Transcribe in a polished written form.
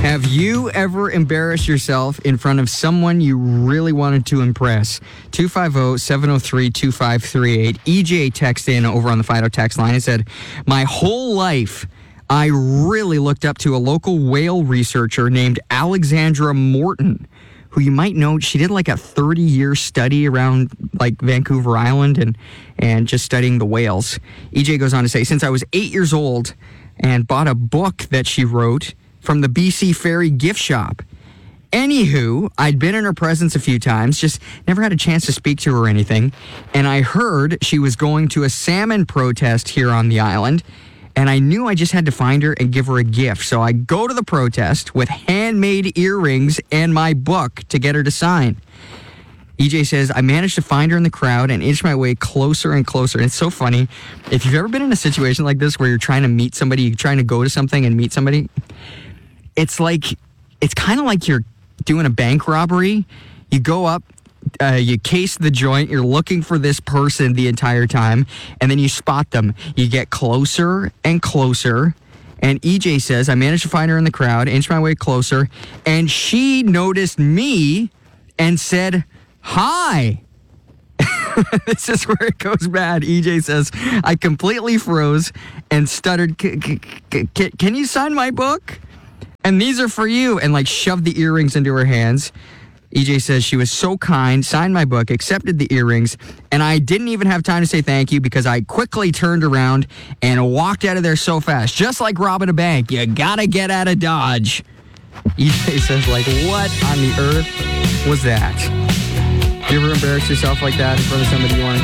Have you ever embarrassed yourself in front of someone you really wanted to impress? 250-703-2538. EJ texted in over on the Fido text line and said, my whole life, I really looked up to a local whale researcher named Alexandra Morton, who you might know, she did like a 30-year study around like Vancouver Island and just studying the whales. EJ goes on to say, since I was 8 years old and bought a book that she wrote from the BC Ferry gift shop. Anywho, I'd been in her presence a few times, just never had a chance to speak to her or anything. And I heard she was going to a salmon protest here on the island. And I knew I just had to find her and give her a gift. So I go to the protest with handmade earrings and my book to get her to sign. EJ says, I managed to find her in the crowd and inch my way closer and closer. And it's so funny. If you've ever been in a situation like this where you're trying to meet somebody, you're trying to go to something and meet somebody, it's kind of like you're doing a bank robbery. You go up, you case the joint, you're looking for this person the entire time, and then you spot them. You get closer and closer, and EJ says, I managed to find her in the crowd, inch my way closer, and she noticed me and said, hi. This is where it goes bad. EJ says, I completely froze and stuttered, can you sign my book? And these are for you, and like shoved the earrings into her hands. EJ says she was so kind, signed my book, accepted the earrings, and I didn't even have time to say thank you because I quickly turned around and walked out of there so fast. Just like robbing a bank, you gotta get out of Dodge. EJ says, like, what on the earth was that? You ever embarrass yourself like that in front of somebody you want to